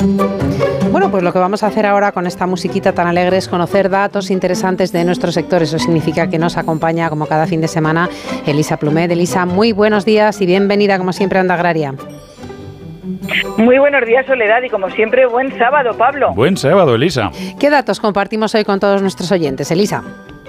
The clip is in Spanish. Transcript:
Bueno, pues lo que vamos a hacer ahora con esta musiquita tan alegre es conocer datos interesantes de nuestro sector. Eso significa que nos acompaña, como cada fin de semana, Elisa Plumet. Elisa, muy buenos días y bienvenida, como siempre, a Onda Agraria. Muy buenos días, Soledad, y como siempre, buen sábado, Pablo. Buen sábado, Elisa. ¿Qué datos compartimos hoy con todos nuestros oyentes, Elisa?